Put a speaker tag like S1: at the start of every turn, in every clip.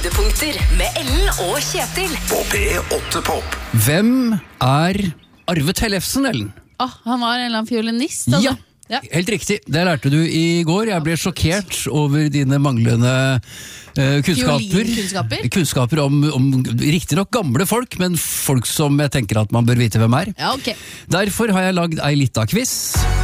S1: Høydepunkter med Ellen og Kjetil
S2: På P8 Pop.
S3: Hvem er Arve Tellefsen, Ellen?
S4: Han var en eller annen fiolinist, altså.
S3: Ja, helt riktig. Det lærte du i går. Jeg ble sjokkert over dine manglende
S4: Fiolinkunnskaper?
S3: Kunnskaper om riktig nok gamle folk, men folk som jeg tenker at man bør vite hvem er.
S4: Ja, ok.
S3: Derfor har jeg lagd ei lita quiz.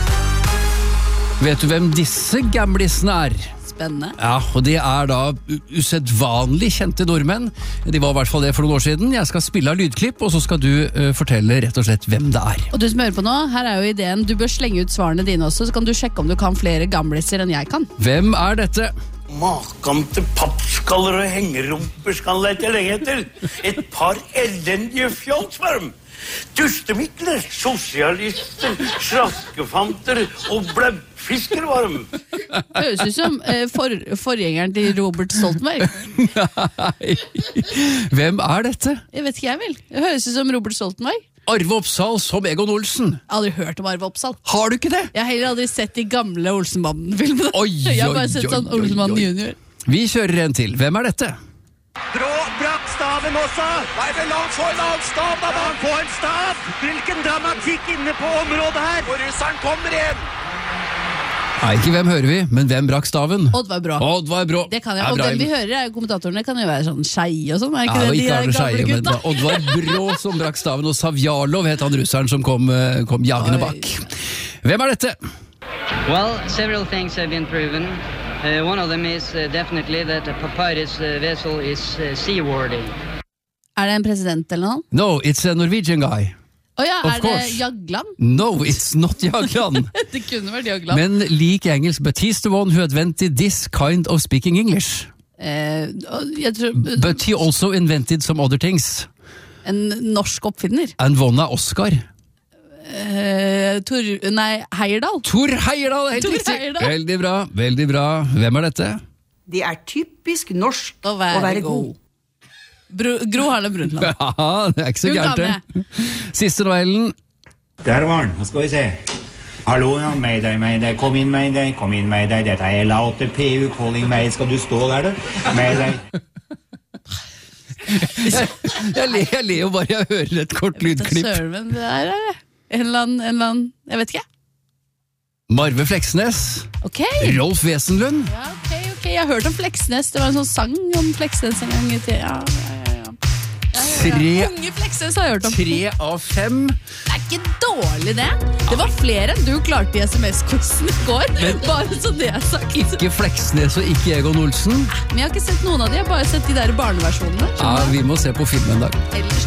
S3: Vet du hvem disse gamlisene er?
S4: Spennende.
S3: Ja, og de er da usedvanlig kjente nordmenn. De var i hvert fall det for noen år siden. Jeg skal spille av lydklipp, og så skal du fortelle rett og slett hvem det er.
S4: Og du som hører på nå, her er jo ideen. Du bør slenge ut svarene dine også, så kan du sjekke om du kan flere gamliser enn jeg kan.
S3: Hvem er dette?
S5: Makan til pappskaller og hengerumper skal lete lenge etter. Et par elendige fjolsvarm. Dustemikler, sosialister, slaskefanter og blebbfiskervarm.
S4: Høres ut som forgjengeren til Robert Stoltenberg.
S3: Nei. Hvem er dette?
S4: Jeg vet ikke jeg vel. Det høres ut som Robert Stoltenberg.
S3: Arve Oppsal som Egon Olsen.
S4: Jeg har aldri hørt om Arve Oppsal.
S3: Har du ikke det?
S4: Jeg har heller aldri sett de gamle Olsenbanden-filmene.
S3: Oi,
S4: Jeg har bare sett sånn Olsenbanden junior.
S3: Vi kjører en til. Hvem er dette?
S6: Brå brakk staven også. Nei, vel, la han få en annen stav, da. La han få en stav. Hvilken dramatikk inne på området her. Og russeren kommer igjen.
S3: Nei, ikke hvem hører vi, men hvem brakk staven?
S4: Oddvar Brå.
S3: Oddvar Brå.
S4: Det kan jeg.
S3: Ja,
S4: Og
S3: bra,
S4: den vi
S3: Ellen.
S4: hører, er jo kommentatorene kan jo være sånn Skeie og sånn. Er
S3: Ja,
S4: ikke
S3: og
S4: det de
S3: ikke er det
S4: gamle
S3: Skeie, men
S4: gutta?
S3: Oddvar Brå som brakk staven, og Savjalov het han russeren som kom jagende
S4: Oi.
S3: bak. Hvem er dette?
S7: Well, several things have been proven. One of them is definitely that a papyrus vessel is seaworthy.
S4: Er det en president eller noe?
S3: No, it's a Norwegian guy.
S4: Åja,
S3: Of
S4: er det
S3: course.
S4: Jagland?
S3: No, it's not Jagland.
S4: Det kunne vært Jagland.
S3: Men lik engelsk, but he's the one who invented this kind of speaking English.
S4: Jeg tror
S3: But he also invented some other things.
S4: En norsk oppfinner.
S3: And won a Oscar.
S4: Heyerdahl.
S3: Tor Heyerdahl, helt
S4: Tor
S3: riktig.
S4: Heyerdahl.
S3: Veldig bra, veldig bra. Hvem er dette?
S8: Det er typisk norsk
S4: Å være god. Gro Harlem Brundtland.
S3: Ja, det er ikke så
S4: Hun
S3: gærent
S4: kan
S3: det. Siste novellen.
S9: Der var den, nå skal vi se. Hallo, ja, Mayday, Mayday, kom inn, Mayday, dette er LATPU calling meg, skal du stå der, du? Mayday.
S3: Jeg ler jo bare jeg hører et kort lydklipp.
S4: Søren, men det er en eller annen, jeg vet ikke.
S3: Marve Fleksnes,
S4: Ok,
S3: Rolf Wesenlund.
S4: ja, ok, jeg har hørt om Fleksnes. Det var en sånn sang om Fleksnes en gang i tiden. Ja. Unge Fleksnes har jeg hørt om.
S3: 3 av 5.
S4: Det er ikke dårlig det. Det var flere enn du klarte i SMS-kosten i går. Bare så det er sagt.
S3: Ikke Fleksnes og ikke Egon Olsen.
S4: Men jeg har ikke sett noen av de, jeg har bare sett de der barneversjonene.
S3: Ja, vi må se på film en dag.
S4: Ellers